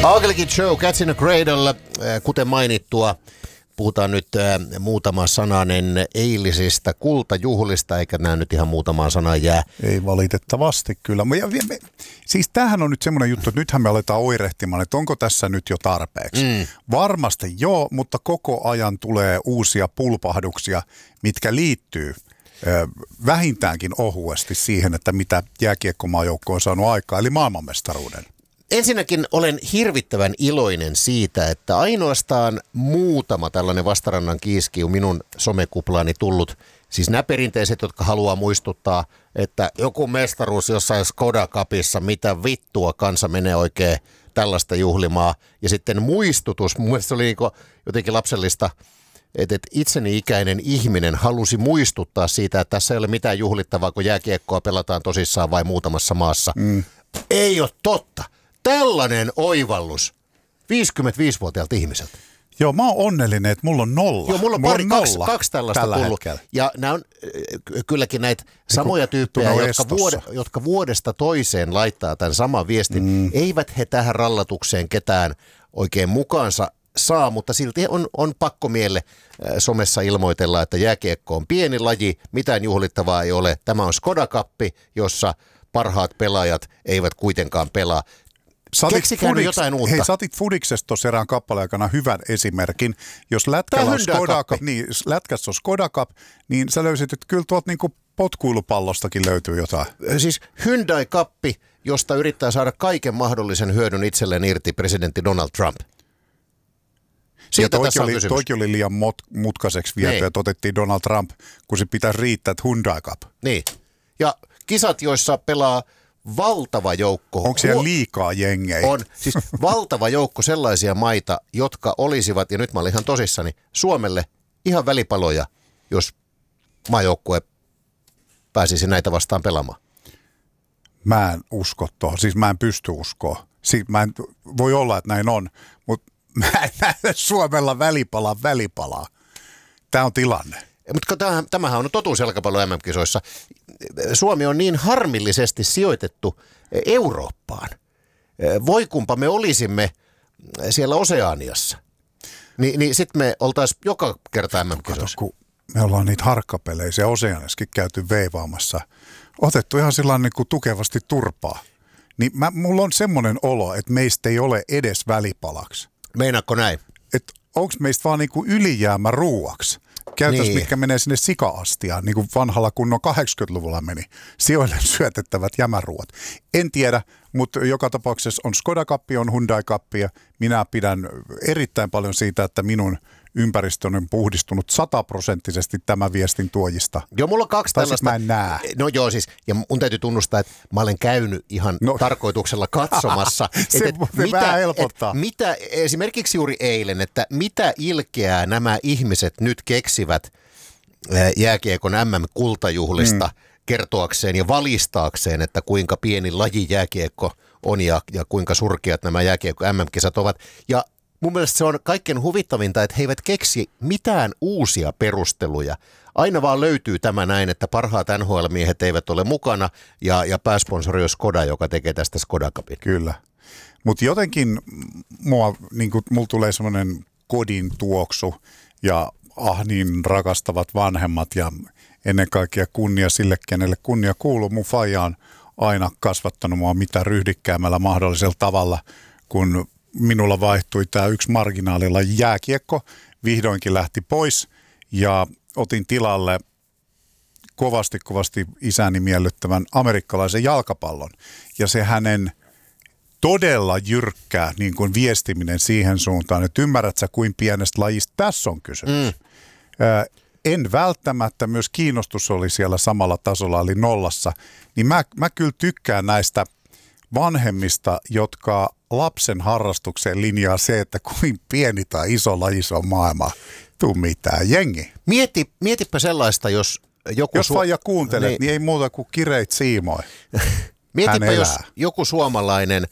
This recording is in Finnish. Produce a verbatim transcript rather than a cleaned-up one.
Ugly Show, Cats in a Cradle, kuten mainittua. Puhutaan nyt muutama sananen eilisistä kultajuhlista, eikä nämä nyt ihan muutamaan sanaan jää. Ei valitettavasti kyllä. Siis tämähän on nyt semmoinen juttu, että nythän me aletaan oirehtimaan, että onko tässä nyt jo tarpeeksi. Mm. Varmasti joo, mutta koko ajan tulee uusia pulpahduksia, mitkä liittyy vähintäänkin ohuesti siihen, että mitä jääkiekkomaajoukko on saanut aikaa, eli maailmanmestaruuden. Ensinnäkin olen hirvittävän iloinen siitä, että ainoastaan muutama tällainen vastarannan kiiski on minun somekuplaani tullut. Siis nämä perinteiset, jotka haluaa muistuttaa, että joku mestaruus jossain Skoda Cupissa, mitä vittua kansa menee oikein tällaista juhlimaa. Ja sitten muistutus, mun mielestä se oli jotenkin lapsellista, että itseni ikäinen ihminen halusi muistuttaa siitä, että tässä ei ole mitään juhlittavaa, kun jääkiekkoa pelataan tosissaan vain muutamassa maassa. Mm. Ei ole totta. Tällainen oivallus viisikymmentäviisivuotiaalta ihmiseltä. Joo, mä oon onnellinen, että mulla on nolla. Joo, mulla on mulla pari, on kaksi, kaksi tällaista tullut. Hetkellä. Ja nämä on äh, kylläkin näitä samoja tyyppejä, jotka, vuod, jotka vuodesta toiseen laittaa tämän saman viestin. Mm. Eivät he tähän rallatukseen ketään oikein mukaansa saa, mutta silti on, on pakko mielle äh, somessa ilmoitella, että jääkiekko on pieni laji, mitään juhlittavaa ei ole. Tämä on Skoda Cup, jossa parhaat pelaajat eivät kuitenkaan pelaa. Keksikää nyt jotain uutta. Hei, sä otit Fudiksesta tuossa erään kappaleen aikana hyvän esimerkin. Jos lätkällä on, Skoda Cup, niin, lätkässä on Skoda Cup, niin sä löysit, että kyllä tuolta niinku potkuilupallostakin löytyy jotain. Siis Hyundai Cup, josta yrittää saada kaiken mahdollisen hyödyn itselleen irti presidentti Donald Trump. Siitä tässä on kysymys. Toikin oli liian mot, mutkaiseksi viety, että otettiin Donald Trump, kun se pitäisi riittää, että Hyundai Cup. Niin. Ja kisat, joissa pelaa valtava joukko. Onko siellä liikaa jengejä? On. Siis valtava joukko sellaisia maita, jotka olisivat, ja nyt mä olin ihan tosissani, Suomelle ihan välipaloja, jos maajoukkue pääsisi näitä vastaan pelaamaan. Mä en usko tuohon. Siis mä en pysty uskoa. Siis mä en, voi olla, että näin on, mutta mä en näe Suomella välipalaa välipalaa. Tämä on tilanne. Mutta tämähän on totuus jalkapallon M M-kisoissa. Suomi on niin harmillisesti sijoitettu Eurooppaan. Voi kumpa me olisimme siellä Oseaniassa. Ni, niin sitten me oltaisiin joka kerta M M-kisoissa. Kato, me ollaan niitä harkkapelejä Oseaniassakin käyty veivaamassa. Otettu ihan sillä niin kuin tukevasti turpaa. Niin mä, mulla on semmoinen olo, että meistä ei ole edes välipalaksi. Meinaatko näin? Että onko meistä vaan niin kuin ylijäämä ruuaksi? Käytäisiin, niin. Mitkä menee sinne sika-astiaan, niin kuin vanhalla kunnon kahdeksankymmentäluvulla meni, sijoille syötettävät jämäruot. En tiedä, mutta joka tapauksessa on Skoda Cup, on Hyundai Cup, ja minä pidän erittäin paljon siitä, että minun ympäristön on puhdistunut sataprosenttisesti tämän viestin tuojista. Joo, mulla on kaksi tai tällaista. Mä en näe. No joo siis, ja mun täytyy tunnustaa, että mä olen käynyt ihan no. tarkoituksella katsomassa. Se et, et, mitä, vähän helpottaa. Et, mitä, esimerkiksi juuri eilen, että mitä ilkeää nämä ihmiset nyt keksivät jääkiekon M M-kultajuhlista mm. kertoakseen ja valistaakseen, että kuinka pieni laji jääkiekko on ja, ja kuinka surkeat nämä jääkiekko M M-kisat ovat. Ja mun mielestä se on kaikkein huvittavinta, että he eivät keksi mitään uusia perusteluja. Aina vaan löytyy tämä näin, että parhaat N H L-miehet eivät ole mukana ja, ja pääsponsori on Skoda, joka tekee tästä Skoda Cupin. Kyllä. Mutta jotenkin mua, niin kun, mulla tulee semmoinen kodin tuoksu ja ah niin rakastavat vanhemmat ja ennen kaikkea kunnia sille, kenelle kunnia kuuluu. Mun faija on aina kasvattanut mua mitä ryhdikkäämällä mahdollisella tavalla, kun minulla vaihtui tämä yksi marginaalilla jääkiekko, vihdoinkin lähti pois ja otin tilalle kovasti kovasti isäni miellyttävän amerikkalaisen jalkapallon. Ja se hänen todella jyrkkää niin kuin viestiminen siihen suuntaan, että ymmärrät sä kuin pienestä lajista tässä on kysymys. Mm. Ö, en välttämättä, myös kiinnostus oli siellä samalla tasolla, eli nollassa, niin mä, mä kyllä tykkään näistä vanhemmista, jotka lapsen harrastukseen linjaa se, että kuin pieni tai iso laji se on maailma. Tuu mitään, jengi. Mieti, mietipä sellaista, jos joku... Jos faija kuuntelet, niin, niin ei muuta kuin kireit siimoi. Mietipä, jos joku suomalainen